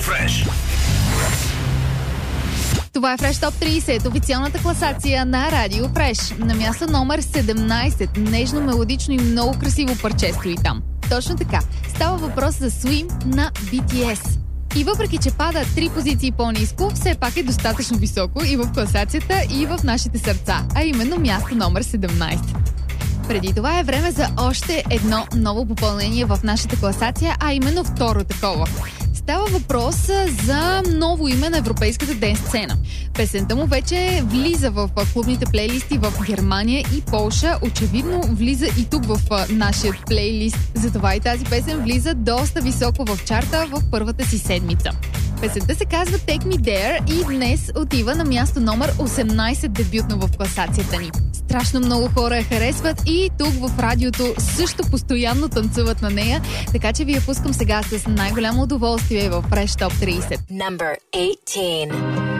Фреш. Това е Fresh Top 30, официалната класация на Радио Фреш. На място номер 17, нежно, мелодично и много красиво парче стои там. Точно така, става въпрос за Swim на BTS. И въпреки, че пада 3 позиции по-ниско, все пак е достатъчно високо и в класацията, и в нашите сърца, а именно място номер 17. Преди това е време за още едно ново попълнение в нашата класация, а именно второ такова. Става въпрос за ново име на европейската ден сцена. Песента му вече влиза в клубните плейлисти в Германия и Полша. Очевидно влиза и тук в нашия плейлист. Затова и тази песен влиза доста високо в чарта в първата си седмица. Песента се казва Take Me There и днес отива на място номер 18 дебютно в класацията ни. Страшно много хора я харесват и тук в радиото също постоянно танцуват на нея, така че ви я пускам сега с най-голямо удоволствие в Fresh Top 30. Number 18.